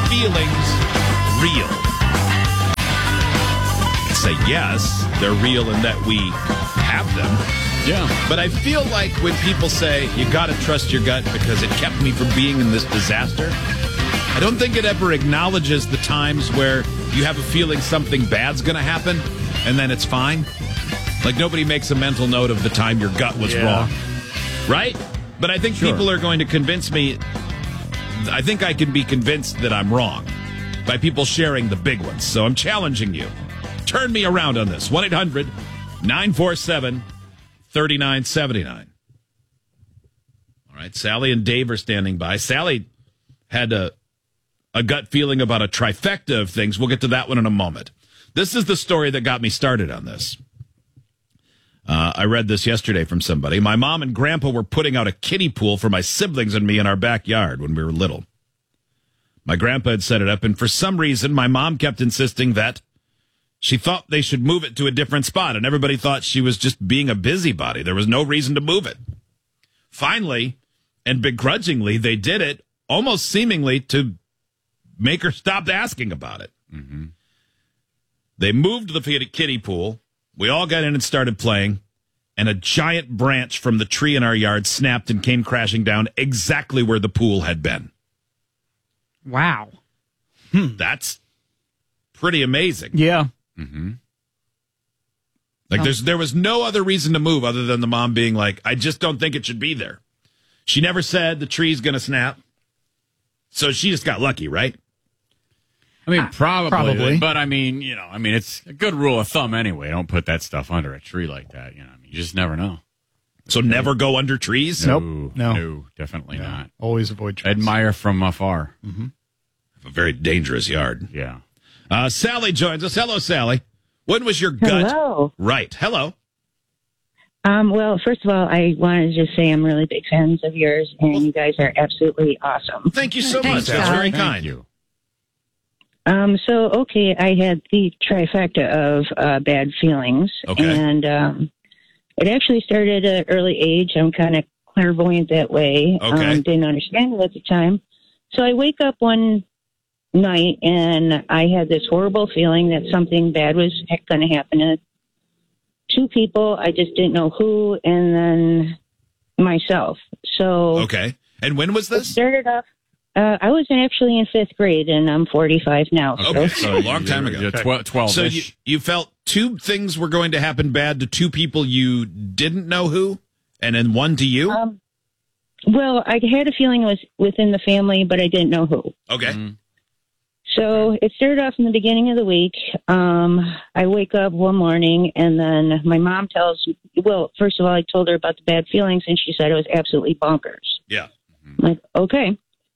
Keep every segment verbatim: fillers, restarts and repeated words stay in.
feelings real? Say yes, they're real in that we have them. Yeah. But I feel like when people say, you got to trust your gut because it kept me from being in this disaster, I don't think it ever acknowledges the times where you have a feeling something bad's going to happen and then it's fine. Like nobody makes a mental note of the time your gut was yeah. wrong. Right? But I think sure. people are going to convince me. I think I can be convinced that I'm wrong by people sharing the big ones. So I'm challenging you. Turn me around on this. one eight hundred nine four seven three nine seven nine. All right, Sally and Dave are standing by. Sally had a, a gut feeling about a trifecta of things. We'll get to that one in a moment. This is the story that got me started on this. Uh, I read this yesterday from somebody. My mom and grandpa were putting out a kiddie pool for my siblings and me in our backyard when we were little. My grandpa had set it up, and for some reason, my mom kept insisting that she thought they should move it to a different spot, and everybody thought she was just being a busybody. There was no reason to move it. Finally, and begrudgingly, they did it, almost seemingly to make her stop asking about it. Mm-hmm. They moved the kiddie pool. We all got in and started playing, and a giant branch from the tree in our yard snapped and came crashing down exactly where the pool had been. Wow. Hmm. That's pretty amazing. Yeah. Mm-hmm. Like, there's there was no other reason to move other than the mom being like, I just don't think it should be there. She never said the tree's going to snap. So she just got lucky, right? I mean, probably, probably. But, I mean, you know, I mean, it's a good rule of thumb anyway. Don't put that stuff under a tree like that. You know, I mean, you just never know. So never go under trees? Nope. No, No. no definitely No. not. Always avoid trees. Admire from afar. Mm-hmm. A very dangerous yard. Yeah. Uh, Sally joins us. Hello, Sally. When was your gut? Hello. Right. Hello. Um, well, first of all, I wanted to just say I'm really big fans of yours, and you guys are absolutely awesome. Thank you so Thanks, much. That's Sally. very Thank kind. you. Um, so, okay, I had the trifecta of uh, bad feelings, Okay. and um, it actually started at an early age. I'm kind of clairvoyant that way. Okay. Um, didn't understand it at the time. So I wake up one night, and I had this horrible feeling that something bad was going to happen to two people. I just didn't know who, and then myself. So Okay. And when was it this? started off. Uh, I was actually in fifth grade, and I'm forty-five now. Okay. So So a long time ago. Yeah, tw- twelve-ish. So you, you felt two things were going to happen bad to two people you didn't know who, and then one to you? Um, well, I had a feeling it was within the family, but I didn't know who. Okay. Mhm. So it started off in the beginning of the week. Um, I wake up one morning, and then my mom tells me, well, first of all, I told her about the bad feelings, and she said it was absolutely bonkers. Yeah. I'm like, okay.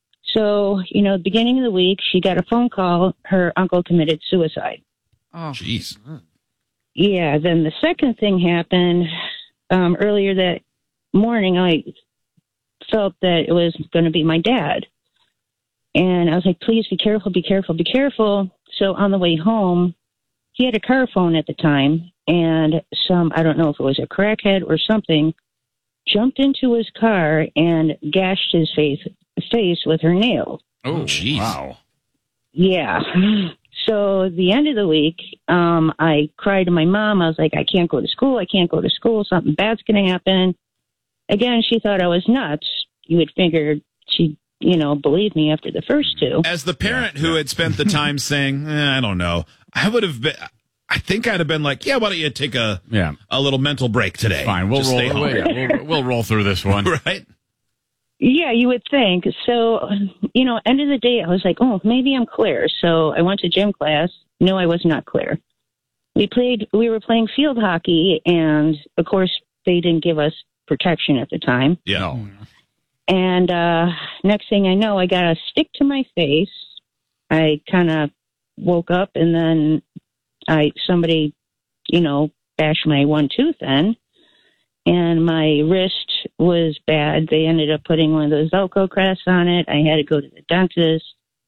So, you know, beginning of the week, she got a phone call. Her uncle committed suicide. Oh. Jeez. Yeah, then the second thing happened um, earlier that morning. I felt that it was going to be my dad. And I was like, please be careful, be careful, be careful. So on the way home, he had a car phone at the time, and some, I don't know if it was a crackhead or something, jumped into his car and gashed his face, face with her nail. Oh, jeez. Wow. Yeah. So the end of the week, um, I cried to my mom. I was like, I can't go to school. I can't go to school. Something bad's going to happen. Again, she thought I was nuts. You would figure she'd, you know, believe me after the first two. As the parent Yeah, who yeah. had spent the time saying, eh, I don't know, I would have been, I think I'd have been like, yeah, why don't you take a Yeah. a little mental break today? Fine. We'll Just roll. stay home. We'll, yeah, we'll, we'll roll through this one. Right? Yeah, you would think. So, you know, end of the day, I was like, oh, maybe I'm clear. So I went to gym class. No, I was not clear. We played, we were playing field hockey, and of course, they didn't give us protection at the time. Yeah. No. And uh, next thing I know, I got a stick to my face. I kind of woke up, and then I somebody, you know, bashed my one tooth in, and my wrist was bad. They ended up putting one of those Velcro crests on it. I had to go to the dentist,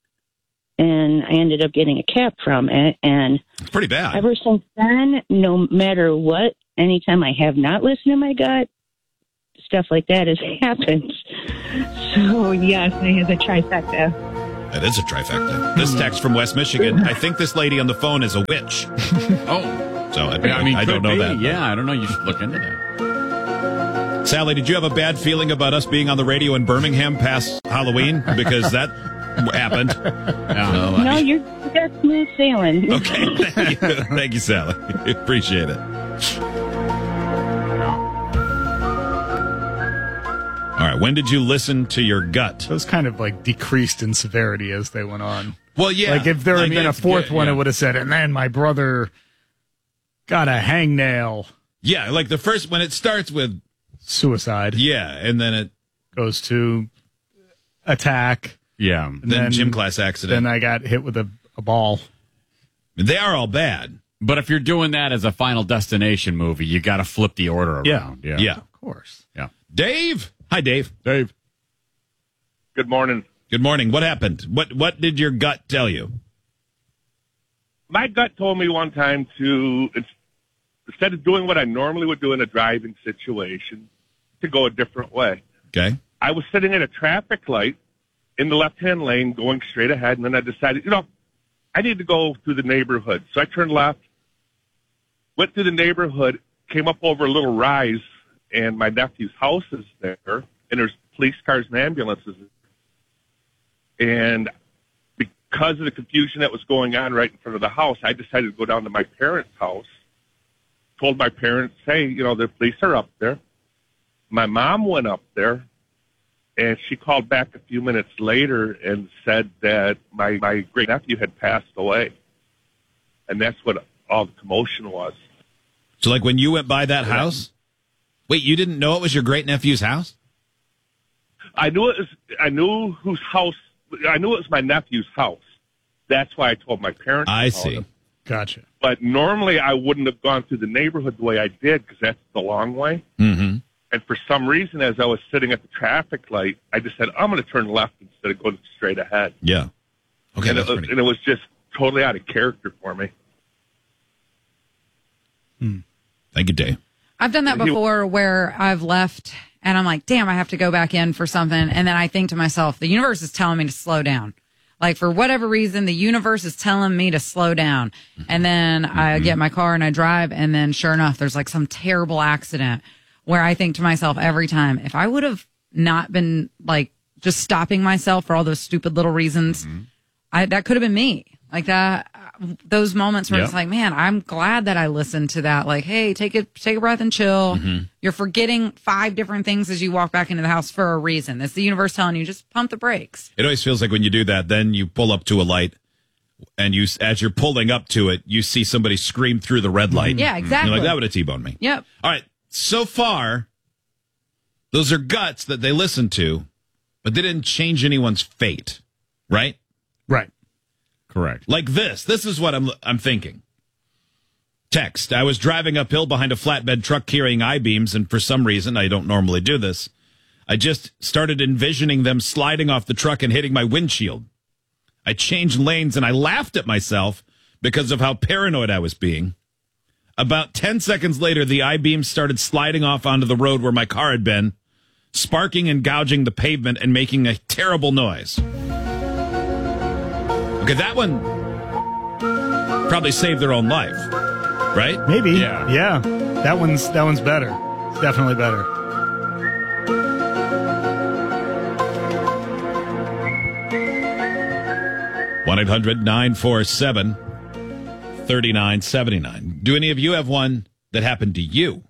and I ended up getting a cap from it. And It's pretty bad. ever since then, no matter what, anytime I have not listened to my gut, stuff like that has happened. So, yes, I have a trifecta. That is a trifecta. This text from West Michigan. I think this lady on the phone is a witch. Oh. So I, I mean, I don't could know be. that. Yeah, I don't know. You should look into that. Sally, did you have a bad feeling about us being on the radio in Birmingham past Halloween? Because that happened. Yeah. So, No, I- you're you got smooth sailing. Okay. Thank you, Thank you Sally. Appreciate it. All right. When did you listen to your gut? Those kind of like decreased in severity as they went on. Well, yeah. Like if there had Like, been a it's fourth good, one, yeah. it would have said, and then my brother got a hangnail. Yeah, like the first, when it starts with, Suicide. yeah, and then it, Goes to attack. Yeah. And then, gym class accident. Then I got hit with a, a ball. They are all bad. But if you're doing that as a Final Destination movie, you got to flip the order Yeah. around. Yeah. Yeah. Of course. Yeah. Dave. Hi, Dave. Dave. Good morning. Good morning. What happened? What What did your gut tell you? My gut told me one time to, instead of doing what I normally would do in a driving situation, to go a different way. Okay. I was sitting at a traffic light in the left-hand lane going straight ahead, and then I decided, you know, I need to go through the neighborhood. So I turned left, went through the neighborhood, came up over a little rise, and my nephew's house is there, and there's police cars and ambulances. And because of the confusion that was going on right in front of the house, I decided to go down to my parents' house, told my parents, hey, you know, the police are up there. My mom went up there, and she called back a few minutes later and said that my, my great-nephew had passed away. And that's what all the commotion was. So, like when you went by that house, wait, you didn't know it was your great nephew's house? I knew it was, I knew whose house, I knew it was my nephew's house. That's why I told my parents. I about see. it. Gotcha. But normally I wouldn't have gone through the neighborhood the way I did because that's the long way. Mm-hmm. And for some reason, as I was sitting at the traffic light, I just said, I'm going to turn left instead of going straight ahead. Yeah. Okay, and, it, that's was- pretty. and it was just totally out of character for me. Thank you, Dave. I've done that before where I've left and I'm like, damn, I have to go back in for something. And then I think to myself, the universe is telling me to slow down. Like for whatever reason, the universe is telling me to slow down. And then I get in my car and I drive. And then sure enough, there's like some terrible accident where I think to myself every time, if I would have not been like just stopping myself for all those stupid little reasons, I, that could have been me. Like that, those moments where Yep. it's like, man, I'm glad that I listened to that. Like, hey, take a take a breath and chill. You're forgetting five different things as you walk back into the house for a reason. It's the universe telling you just pump the brakes. It always feels like when you do that, then you pull up to a light, and you, as you're pulling up to it, you see somebody scream through the red light. Yeah, exactly. You're like, that would have T-boned me. Yep. All right. So far, those are guts that they listened to, but they didn't change anyone's fate, right? Right. Correct. Like this. This is what I'm I'm thinking. Text. I was driving uphill behind a flatbed truck carrying I-beams, and for some reason, I don't normally do this, I just started envisioning them sliding off the truck and hitting my windshield. I changed lanes, and I laughed at myself because of how paranoid I was being. About ten seconds later, the I-beams started sliding off onto the road where my car had been, sparking and gouging the pavement and making a terrible noise. Okay, that one probably saved their own life, right? Maybe. Yeah. Yeah. That one's that one's better. It's definitely better. one eight hundred nine four seven three nine seven nine. Do any of you have one that happened to you?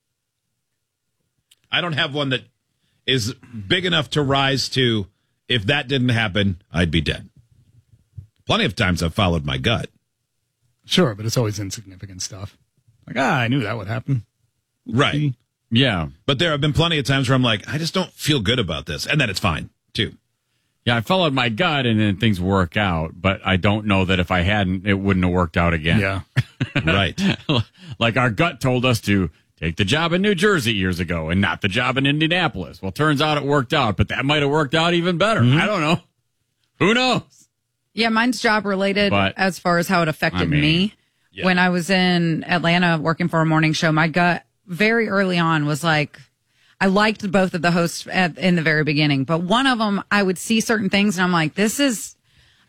I don't have one that is big enough to rise to, if that didn't happen, I'd be dead. Plenty of times I've followed my gut. Sure, but it's always insignificant stuff. Like, ah, I knew that would happen. Right. Yeah. But there have been plenty of times where I'm like, I just don't feel good about this. And then it's fine, too. Yeah, I followed my gut and then things work out, but I don't know that if I hadn't, it wouldn't have worked out again. Yeah. Right. Like our gut told us to take the job in New Jersey years ago and not the job in Indianapolis. Well, turns out it worked out, but that might have worked out even better. I don't know. Who knows? Yeah, mine's job related But, as far as how it affected I mean, me. yeah. When I was in Atlanta working for a morning show, my gut very early on was like, I liked both of the hosts at, in the very beginning, but one of them, I would see certain things and I'm like, this is,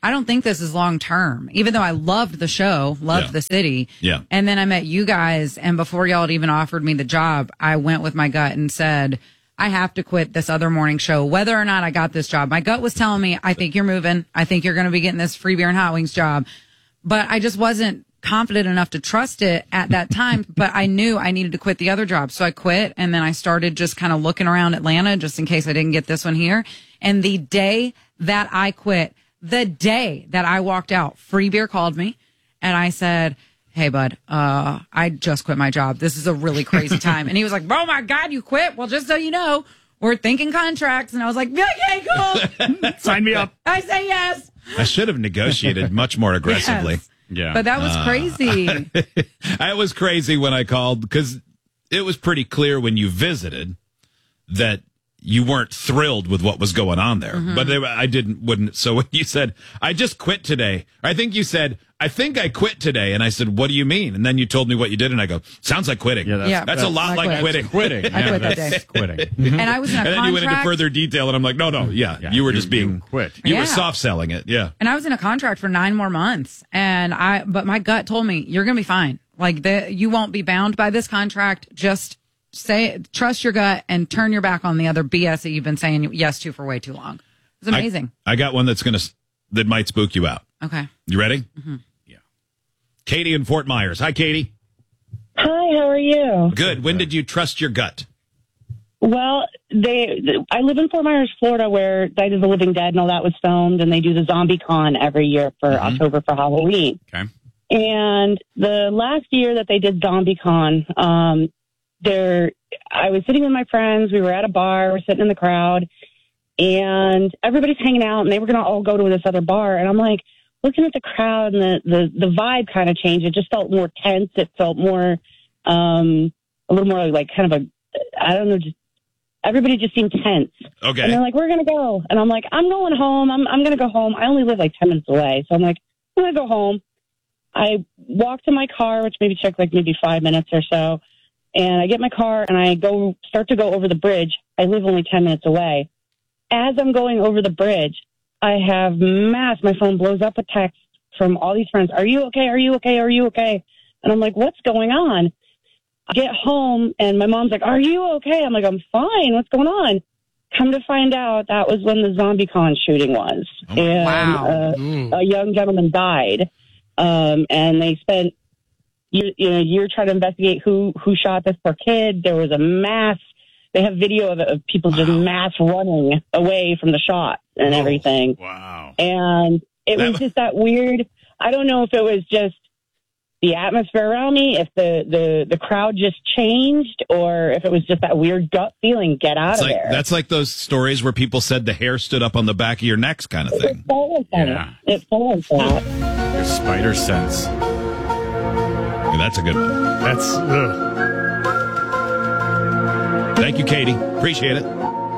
I don't think this is long term, even though I loved the show, loved Yeah. the city. Yeah. And then I met you guys, and before y'all had even offered me the job, I went with my gut and said, I have to quit this other morning show, whether or not I got this job. My gut was telling me, I think you're moving. I think you're going to be getting this free beer and hot wings job. But I just wasn't confident enough to trust it at that time. But I knew I needed to quit the other job. So I quit. And then I started just kind of looking around Atlanta just in case I didn't get this one here. And the day that I quit, the day that I walked out, Free Beer called me and I said, hey, bud, uh, I just quit my job. This is a really crazy time. And he was like, oh, my God, you quit? Well, just so you know, we're thinking contracts. And I was like, okay, cool. Sign me up. I say yes. I should have negotiated much more aggressively. Yes. Yeah. But that was crazy. I was crazy when I called because it was pretty clear when you visited that you weren't thrilled with what was going on there. Mm-hmm. But they, I didn't, wouldn't. So when you said, I just quit today, I think you said, I think I quit today. And I said, what do you mean? And then you told me what you did. And I go, sounds like quitting. Yeah, that's, Yeah. That's a lot I like quit. quitting. quitting. I Yeah, quit that that's day. quitting. And I was in a And then contract. you went into further detail, and I'm like, no, no, yeah, Yeah, you were you- just being you quit. You Yeah. were soft selling it, yeah. And I was in a contract for nine more months. And I, but my gut told me, you're going to be fine. Like, the, you won't be bound by this contract. Just say, trust your gut and turn your back on the other B S that you've been saying yes to for way too long. It's amazing. I, I got one that's gonna that might spook you out. okay. You ready? Mm-hmm. Yeah. Katie in Fort Myers. Hi, Katie. Hi, how are you? Good. When did you trust your gut? Well, they. I live in Fort Myers, Florida, where Night of the Living Dead and all that was filmed, and they do the Zombie Con every year for Mm-hmm. October for Halloween. Okay. And the last year that they did Zombie Con, um, there, I was sitting with my friends. We were at a bar. We're sitting in the crowd, and everybody's hanging out, and they were going to all go to this other bar. And I'm like, looking at the crowd, and the the, the vibe kind of changed. It just felt more tense. It felt more, um, a little more like kind of a, I don't know, just everybody just seemed tense. Okay. And they're like, we're going to go. And I'm like, I'm going home. I'm, I'm going to go home. I only live like ten minutes away. So I'm like, I'm going to go home. I walk to my car, which maybe took like maybe five minutes or so. And I get my car and I go start to go over the bridge. I live only ten minutes away. As I'm going over the bridge, I have mass, my phone blows up with text from all these friends. Are you okay? Are you okay? Are you okay? And I'm like, what's going on? I get home and my mom's like, are you okay? I'm like, I'm fine. What's going on? Come to find out, that was when the Zombie Con shooting was. Oh, and wow. uh, a young gentleman died. Um, and they spent you, you know, a year trying to investigate who, who shot this poor kid. There was a mass, they have video of, of people just mass running away from the shot and Oh, everything. Wow. And it was just that weird. I don't know if it was just the atmosphere around me, if the, the, the crowd just changed, or if it was just that weird gut feeling, get out It's of like, there. that's like those stories where people said the hair stood up on the back of your necks kind of thing. It felt like that. Yeah. It felt like that. Your spider sense. Yeah, that's a good one. That's, ugh. Thank you, Katie. Appreciate it.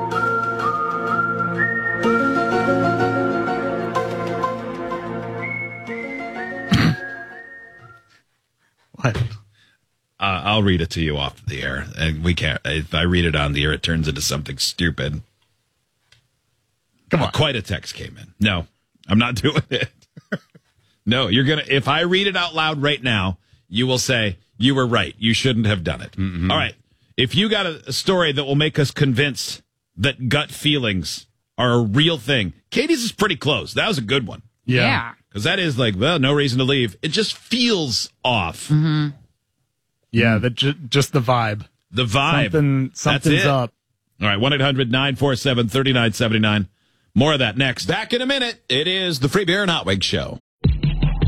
What? Uh, I'll read it to you off the air, and we can't. If I read it on the air, it turns into something stupid. Come Uh, on. quite a text came in. No, I'm not doing it. No, you're gonna. If I read it out loud right now, you will say you were right. You shouldn't have done it. All right. If you got a, a story that will make us convinced that gut feelings are a real thing, Katie's is pretty close. That was a good one. Yeah. Because that is like, well, no reason to leave. It just feels off. Yeah, the, ju- just the vibe. The vibe. Something, That's something's it. up. All right, one eight hundred nine four seven three nine seven nine. More of that next. Back in a minute. It is the Free Beer and Hot Wings Show.